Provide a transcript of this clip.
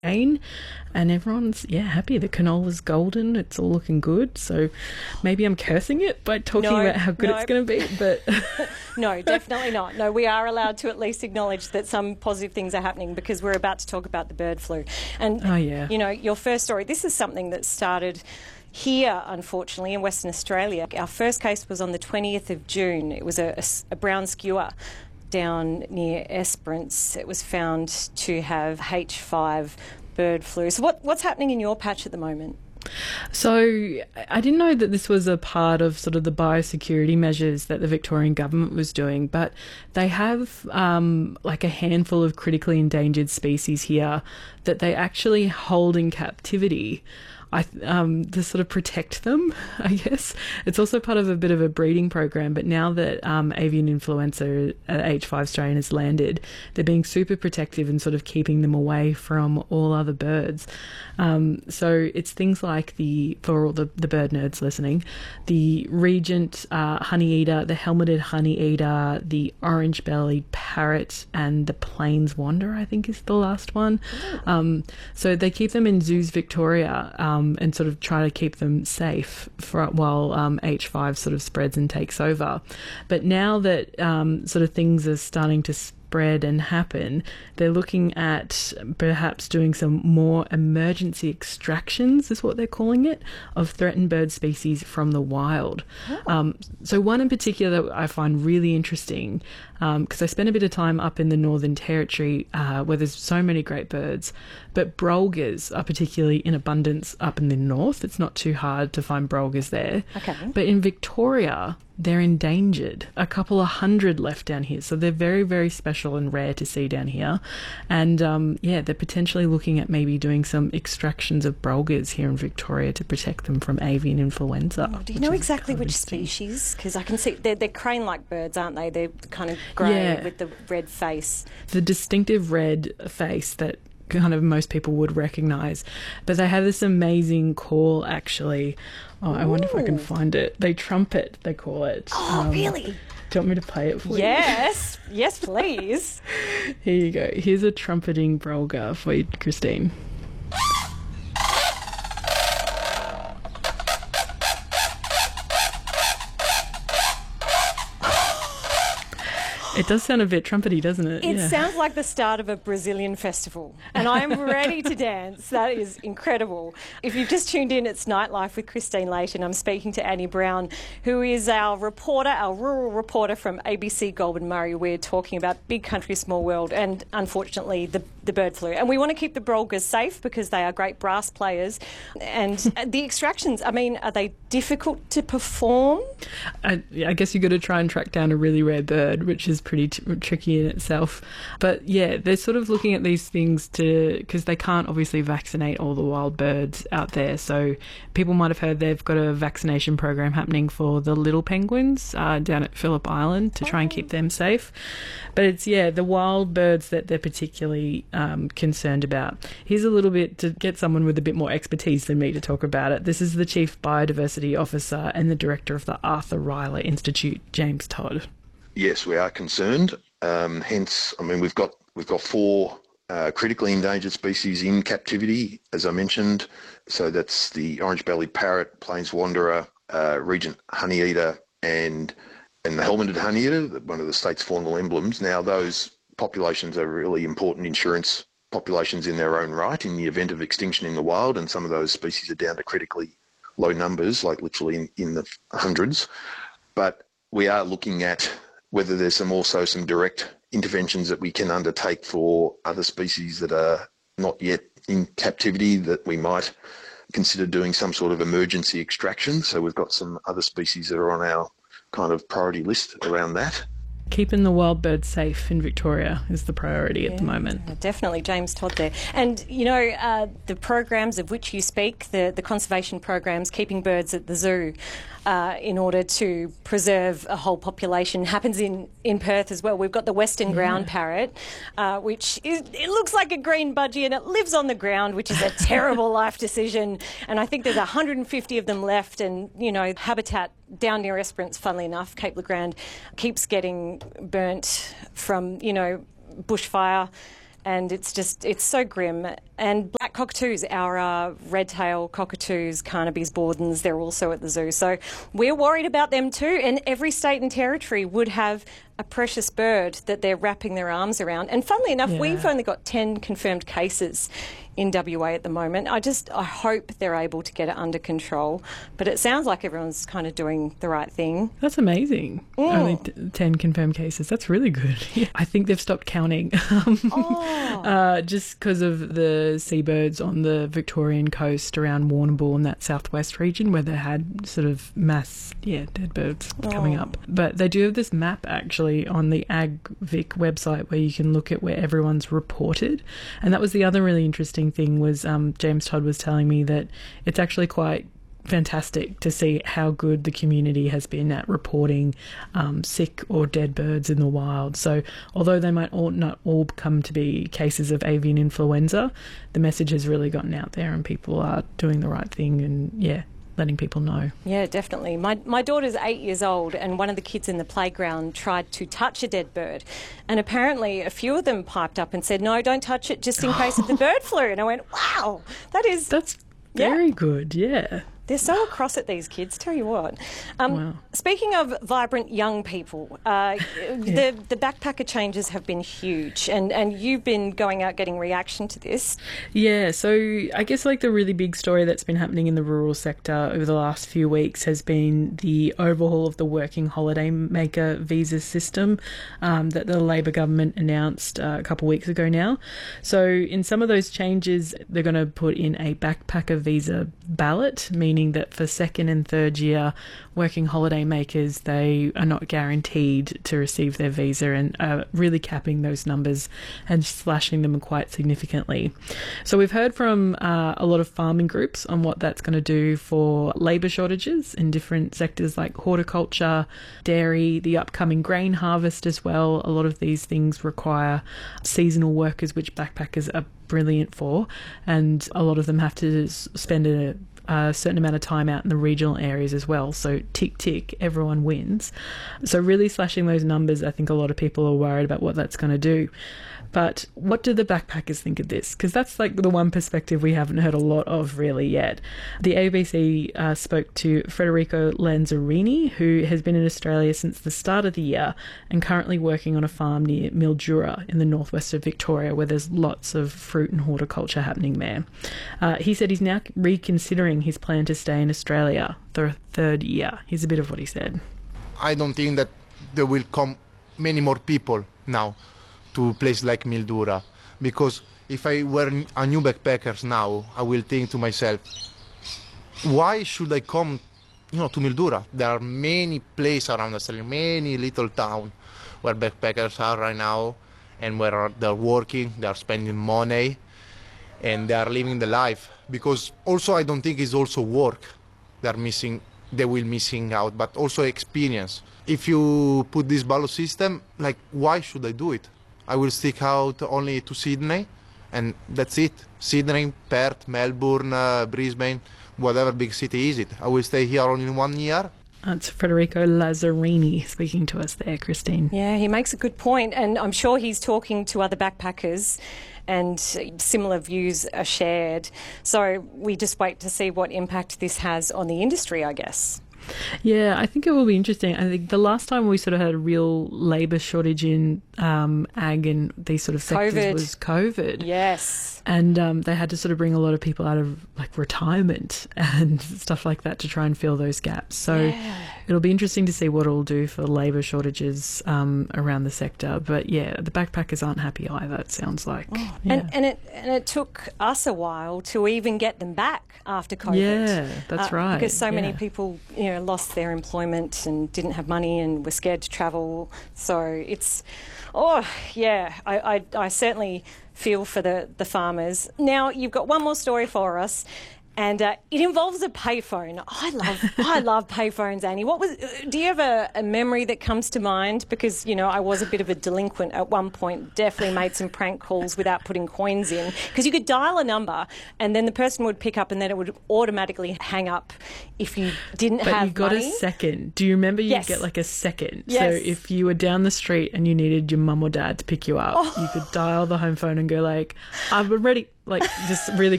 rain, and everyone's happy. The canola's golden, it's all looking good. So maybe I'm cursing it by talking about how good it's going to be, but no, definitely not. No, we are allowed to at least acknowledge that some positive things are happening, because we're about to talk about the bird flu. And you know, your first story, this is something that started here, unfortunately, in Western Australia. Our first case was on the 20th of June. It was a brown skewer down near Esperance. It was found to have H5 bird flu. So what's happening in your patch at the moment? So I didn't know that this was a part of sort of the biosecurity measures that the Victorian government was doing, but they have like a handful of critically endangered species here that they actually hold in captivity to sort of protect them, I guess. It's also part of a bit of a breeding program, but now that avian influenza H5 strain has landed, they're being super protective and sort of keeping them away from all other birds. So it's things like for all the bird nerds listening, the regent honeyeater, the helmeted honeyeater, the orange-bellied parrot, and the plains wanderer, I think is the last one. So they keep them in zoos Victoria, and sort of try to keep them safe while H5 sort of spreads and takes over. But now that sort of things are starting to spread and happen, they're looking at perhaps doing some more emergency extractions, is what they're calling it, of threatened bird species from the wild. So one in particular that I find really interesting, because I spent a bit of time up in the Northern Territory where there's so many great birds, but brolgas are particularly in abundance up in the north. It's not too hard to find brolgas there. Okay. But in Victoria, they're endangered. A couple of hundred left down here. So they're very, very special and rare to see down here. And they're potentially looking at maybe doing some extractions of brolgas here in Victoria to protect them from avian influenza. Oh, do you know exactly which species? Because I can see they're crane-like birds, aren't they? They're kind of grey with the red face. The distinctive red face that kind of most people would recognise. But they have this amazing call, actually. Oh, I wonder if I can find it. They trumpet, they call it. Oh, really? Do you want me to play it for you? Yes, please. Here you go. Here's a trumpeting brolga for you, Christine. It does sound a bit trumpety, doesn't it? It sounds like the start of a Brazilian festival, and I'm ready to dance. That is incredible. If you've just tuned in, it's Nightlife with Christine Layton. I'm speaking to Annie Brown, who is our reporter, our rural reporter from ABC Goulburn Murray. We're talking about Big Country, Small World, and unfortunately the bird flu. And we want to keep the brolgas safe because they are great brass players. And the extractions, I mean, are they difficult to perform? I guess you've got to try and track down a really rare bird, which is pretty tricky in itself. But yeah, they're sort of looking at these things because they can't obviously vaccinate all the wild birds out there. So people might have heard they've got a vaccination program happening for the little penguins down at Phillip Island to try and keep them safe. But it's, the wild birds that they're particularly concerned about. Here's a little bit to get someone with a bit more expertise than me to talk about it. This is the Chief Biodiversity Officer and the Director of the Arthur Rylah Institute, James Todd. Yes, we are concerned. Hence, I mean, we've got 4 critically endangered species in captivity, as I mentioned. So that's the orange-bellied parrot, plains wanderer, regent honeyeater, and the helmeted honeyeater, one of the state's faunal emblems. Now, those populations are really important insurance populations in their own right in the event of extinction in the wild, and some of those species are down to critically low numbers, like literally in the hundreds. But we are looking at whether there's also some direct interventions that we can undertake for other species that are not yet in captivity, that we might consider doing some sort of emergency extraction. So we've got some other species that are on our kind of priority list around that. Keeping the wild birds safe in Victoria is the priority at the moment. Definitely, James Todd there. And, you know, the programs of which you speak, the conservation programs, keeping birds at the zoo in order to preserve a whole population, happens in Perth as well. We've got the Western ground parrot, which it looks like a green budgie and it lives on the ground, which is a terrible life decision. And I think there's 150 of them left, and, you know, habitat down near Esperance, funnily enough, Cape Le Grand, keeps getting burnt from, you know, bushfire. and it's so grim. And black cockatoos, our red-tailed cockatoos, Carnaby's Bordens, they're also at the zoo. So we're worried about them too, and every state and territory would have a precious bird that they're wrapping their arms around. And funnily enough, we've only got 10 confirmed cases in WA at the moment. I hope they're able to get it under control. But it sounds like everyone's kind of doing the right thing. That's amazing. Only 10 confirmed cases. That's really good. I think they've stopped counting just because of the seabirds on the Victorian coast around Warrnambool and that southwest region where they had sort of mass, dead birds coming up. But they do have this map actually on the AgVic website where you can look at where everyone's reported. And that was the other really interesting thing was James Todd was telling me that it's actually quite fantastic to see how good the community has been at reporting sick or dead birds in the wild. So although they might not all come to be cases of avian influenza, the message has really gotten out there and people are doing the right thing and letting people know. Yeah, definitely. My daughter's 8 years old and one of the kids in the playground tried to touch a dead bird, and apparently a few of them piped up and said, no, don't touch it just in case of the bird flu. And I went, wow, that's very good, yeah. They're so across it, these kids, tell you what. Wow. Speaking of vibrant young people, the backpacker changes have been huge, and you've been going out getting reaction to this. Yeah, so I guess like the really big story that's been happening in the rural sector over the last few weeks has been the overhaul of the working holiday maker visa system that the Labor government announced a couple of weeks ago now. So in some of those changes, they're going to put in a backpacker visa ballot, meaning that for second and third year working holiday makers, they are not guaranteed to receive their visa and are really capping those numbers and slashing them quite significantly. So we've heard from a lot of farming groups on what that's going to do for labour shortages in different sectors like horticulture, dairy, the upcoming grain harvest as well. A lot of these things require seasonal workers, which backpackers are brilliant for, and a lot of them have to spend a certain amount of time out in the regional areas as well. So tick, tick, everyone wins. So really slashing those numbers, I think a lot of people are worried about what that's going to do. But what do the backpackers think of this? Because that's like the one perspective we haven't heard a lot of really yet. The ABC spoke to Federico Lanzarini, who has been in Australia since the start of the year and currently working on a farm near Mildura in the northwest of Victoria, where there's lots of fruit and horticulture happening there. He said he's now reconsidering his plan to stay in Australia for a third year. Here's a bit of what he said. I don't think that there will come many more people now to a place like Mildura, because if I were a new backpacker now, I will think to myself, why should I come to Mildura? There are many places around Australia, many little towns where backpackers are right now and where they're working, they're spending money and they are living the life. Because also I don't think it's also work they will missing out, but also experience. If you put this ballot system, like, why should I do it? I will stick out only to Sydney, and that's it. Sydney, Perth, Melbourne, Brisbane, whatever big city is it. I will stay here only 1 year. That's Federico Lazzarini speaking to us there, Christine. Yeah, he makes a good point, and I'm sure he's talking to other backpackers and similar views are shared. So we just wait to see what impact this has on the industry, I guess. Yeah, I think it will be interesting. I think the last time we sort of had a real labour shortage in ag and these sort of sectors was COVID. Yes. And they had to sort of bring a lot of people out of like retirement and stuff like that to try and fill those gaps. So it'll be interesting to see what it'll do for labour shortages around the sector. But yeah, the backpackers aren't happy either, it sounds like. Oh. Yeah. And it took us a while to even get them back after COVID. Yeah, that's right. Because so many people, lost their employment and didn't have money and were scared to travel. So it's, I certainly feel for the farmers. Now, you've got one more story for us, And it involves a payphone. I love payphones, Annie. Do you have a memory that comes to mind? Because, you know, I was a bit of a delinquent at one point, definitely made some prank calls without putting coins in. Because you could dial a number and then the person would pick up and then it would automatically hang up if you didn't have money. But you got a second. Do you remember you'd get like a second? Yes. So if you were down the street and you needed your mum or dad to pick you up, you could dial the home phone and go like, I'm ready. Like, just really